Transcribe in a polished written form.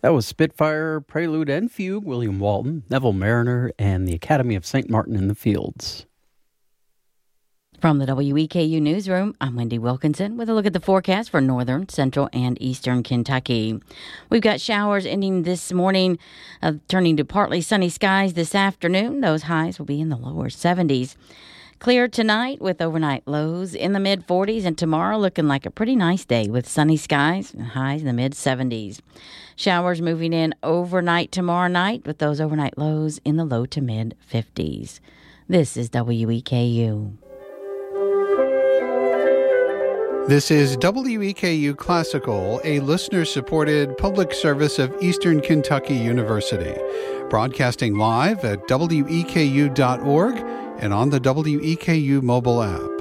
That was Spitfire, Prelude and Fugue, William Walton, Neville Mariner, and the Academy of St. Martin in the Fields. From the WEKU Newsroom, I'm Wendy Wilkinson with a look at the forecast for northern, central, and eastern Kentucky. We've got showers ending this morning, turning to partly sunny skies this afternoon. Those highs will be in the lower 70s. Clear tonight with overnight lows in the mid-40s, and tomorrow looking like a pretty nice day with sunny skies and highs in the mid-70s. Showers moving in overnight tomorrow night with those overnight lows in the low to mid-50s. This is WEKU. This is WEKU Classical, a listener-supported public service of Eastern Kentucky University, broadcasting live at weku.org and on the WEKU mobile app.